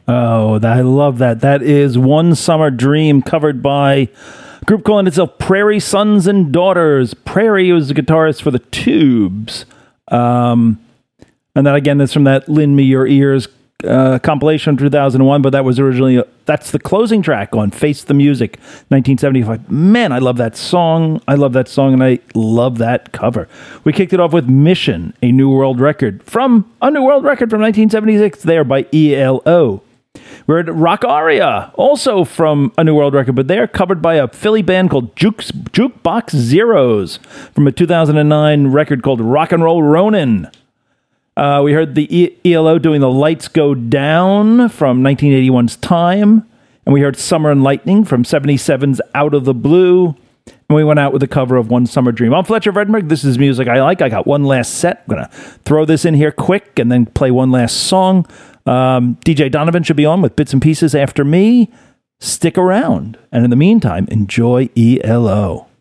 Oh, I love that. That is One Summer Dream, covered by a group calling itself Prairie Sons and Daughters. Prairie was the guitarist for the Tubes. And that, again, is from that Lend Me Your Ears compilation from 2001, but that was originally, that's the closing track on Face the Music, 1975. Man, I love that song. I love that song, and I love that cover. We kicked it off with Mission, a New World Record from 1976, there by ELO. We're at Rock Aria, also from a New World Record, but they're covered by a Philly band called Jukebox Zeros from a 2009 record called Rock and Roll Ronin. We heard the ELO doing The Lights Go Down from 1981's Time. And we heard Summer and Lightning from 77's Out of the Blue. And we went out with a cover of One Summer Dream. I'm Fletcher Reddenberg. This is music I like. I got one last set. I'm going to throw this in here quick and then play one last song. DJ Donovan should be on with bits and pieces after me. Stick around. And in the meantime, enjoy ELO.